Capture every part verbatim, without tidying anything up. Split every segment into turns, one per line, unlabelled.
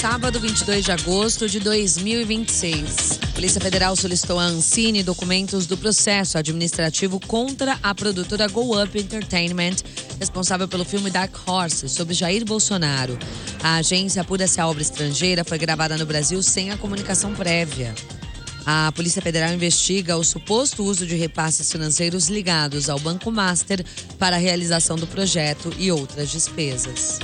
sábado, vinte e dois de agosto de dois mil e vinte e seis. A Polícia Federal solicitou à Ancine documentos do processo administrativo contra a produtora Go Up Entertainment, responsável pelo filme Dark Horse, sobre Jair Bolsonaro. A agência apura se a obra estrangeira foi gravada no Brasil sem a comunicação prévia. A Polícia Federal investiga o suposto uso de repasses financeiros ligados ao Banco Master para a realização do projeto e outras despesas.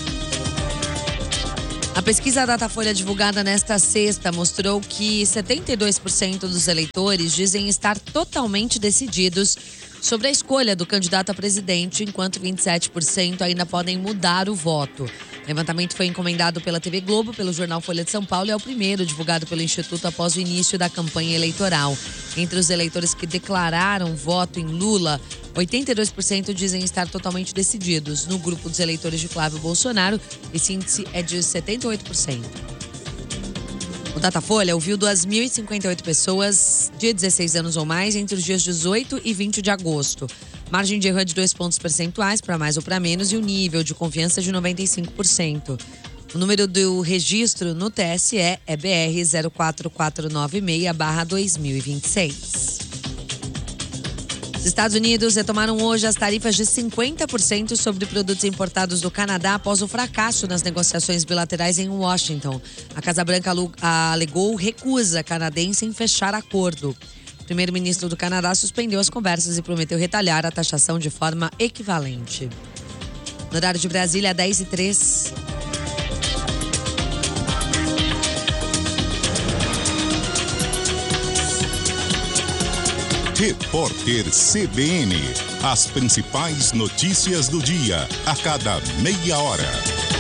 A pesquisa Datafolha divulgada nesta sexta mostrou que setenta e dois por cento dos eleitores dizem estar totalmente decididos sobre a escolha do candidato a presidente, enquanto vinte e sete por cento ainda podem mudar o voto. O levantamento foi encomendado pela T V Globo, pelo jornal Folha de São Paulo e é o primeiro divulgado pelo Instituto após o início da campanha eleitoral. Entre os eleitores que declararam voto em Lula, oitenta e dois por cento dizem estar totalmente decididos. No grupo dos eleitores de Flávio Bolsonaro, esse índice é de setenta e oito por cento. O Datafolha ouviu duas mil e cinquenta e oito pessoas de dezesseis anos ou mais entre os dias dezoito e vinte de agosto. Margem de erro é de dois pontos percentuais, para mais ou para menos, e o nível de confiança é de noventa e cinco por cento. O número do registro no T S E é B R zero quatro quatro nove seis barra dois mil e vinte e seis. Os Estados Unidos retomaram hoje as tarifas de cinquenta por cento sobre produtos importados do Canadá após o fracasso nas negociações bilaterais em Washington. A Casa Branca alegou recusa canadense em fechar acordo. O primeiro-ministro do Canadá suspendeu as conversas e prometeu retalhar a taxação de forma equivalente. No horário de Brasília, dez e três.
Repórter C B N. As principais notícias do dia, a cada meia hora.